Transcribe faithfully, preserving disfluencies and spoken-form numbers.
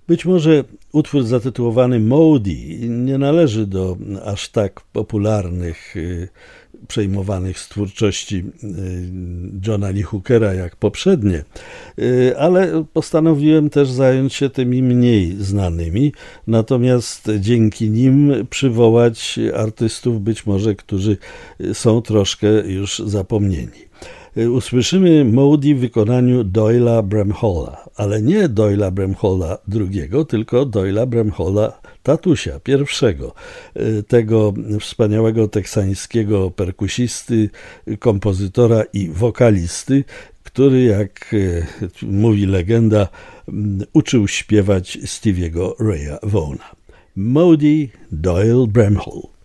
Być może utwór zatytułowany Maudie nie należy do aż tak popularnych, przejmowanych z twórczości Johna Lee Hookera jak poprzednie, ale postanowiłem też zająć się tymi mniej znanymi, natomiast dzięki nim przywołać artystów być może, którzy są troszkę już zapomnieni. Usłyszymy Maudie w wykonaniu Doyla Bramhalla, ale nie Doyla Bramhalla drugiego, tylko Doyla Bramhalla tatusia, pierwszego, tego wspaniałego teksańskiego perkusisty, kompozytora i wokalisty, który, jak mówi legenda, uczył śpiewać Stevie'ego Raya Vaughana. Maudie Doyle Bramhall.